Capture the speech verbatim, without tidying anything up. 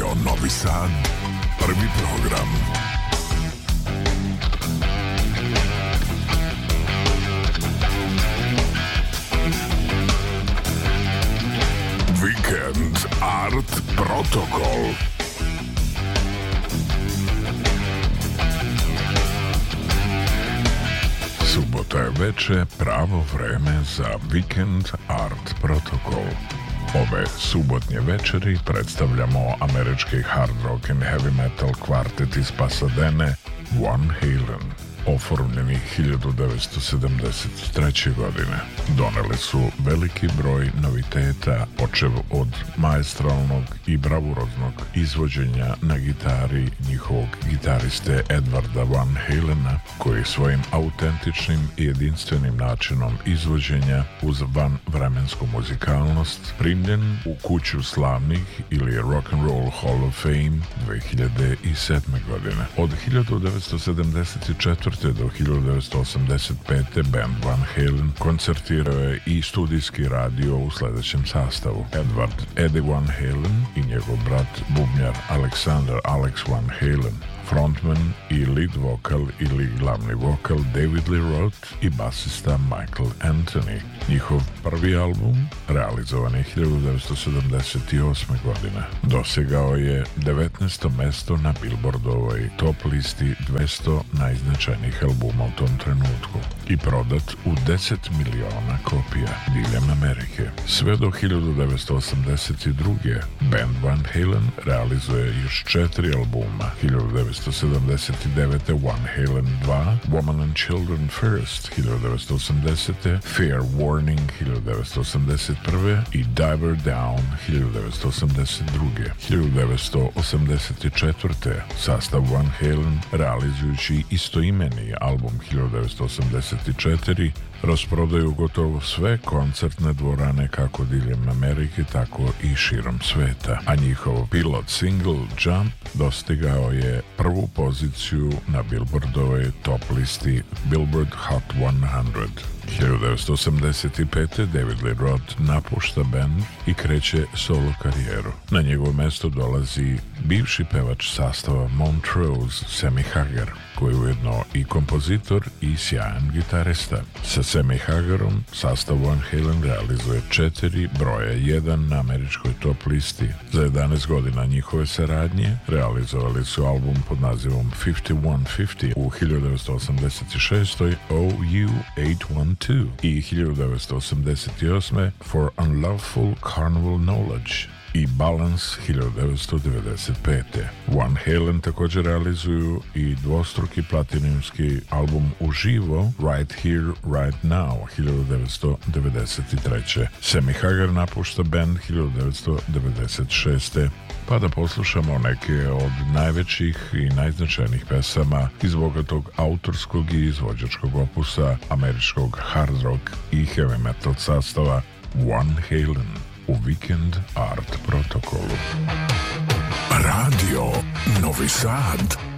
Radio Novi Sad, prvi program. Vikend Art Protokol. Subota je veče, pravo vreme za Vikend Art Protokol. Ove subotnje večeri predstavljamo američki hard rock and heavy metal kvartet iz Pasadene, Van Halen. Oformljeni hiljadu devetsto sedamdeset treće. godine. Doneli su veliki broj noviteta, počev od maestralnog i bravuroznog izvođenja na gitari njihovog gitariste Edwarda Van Halena, koji svojim autentičnim i jedinstvenim načinom izvođenja uz vanvremensku muzikalnost primljen u kuću slavnih ili Rock and Roll Hall of Fame dve hiljade sedme. godine. Od hiljadu devetsto sedamdeset četvrte do hiljadu devetsto osamdeset pete. band Van Halen koncertirao je i studijski radio u sljedećem sastavu: Edward Eddie Van Halen i njegov brat bubnjar Alexander Alex Van Halen, frontman i lead vokal ili glavni vokal David Lee Roth i basista Michael Anthony. Njihov prvi album, realizovan je hiljadu devetsto sedamdeset osme. godine, dosegao je devetnaesto mesto na Billboardovoj top listi dvesta najznačajnijih albuma u tom trenutku i prodat u deset miliona kopija diljem Amerike. Sve do hiljadu devetsto osamdeset druge. band Van Halen realizuje još četiri albuma: hiljadu devetsto sedamdeset devete. Van Halen dva, Woman and Children First hiljadu devetsto osamdesete. Fair Warning hiljadu devetsto osamdeset prve. i Diver Down hiljadu devetsto osamdeset druge. hiljadu devetsto osamdeset četvrte. sastav Van Halen, realizujući istoimeni album hiljadu devetsto osamdeset četvrte, rasprodaju gotovo sve koncertne dvorane kako diljem Amerike, tako i širom sveta, a njihov pilot single Jump dostigao je prvu poziciju na Billboardovoj top listi Billboard Hot sto. hiljadu devetsto osamdeset pete. David Lee Roth napušta band i kreće solo karijeru. Na njegovo mesto dolazi bivši pevač sastava Montrose, Sammy Hagar, koji je ujedno i kompozitor i sjajan gitarista. Sa Sammy Hagarom sastav Van Halen realizuje četiri broja jedan na američkoj top listi. Za jedanaest godina njihove saradnje realizovali su album pod nazivom fifty one fifty u hiljadu devetsto osamdeset šestoj. O U osam jedan dva i hiljadu devetsto osamdeset osme. For Unlawful Carnival Knowledge i Balance hiljadu devetsto devedeset pete. Van Halen također realizuju i dvostruki platinumski album uživo Right Here, Right Now hiljadu devetsto devedeset treće. Sammy Hagar napušta band hiljadu devetsto devedeset šeste. Pa da poslušamo neke od najvećih i najznačajnijih pesama iz bogatog autorskog i izvođačkog opusa američkog hard rock i heavy metal sastava Van Halen u Vikend Art Protokolu. Radio Novi Sad.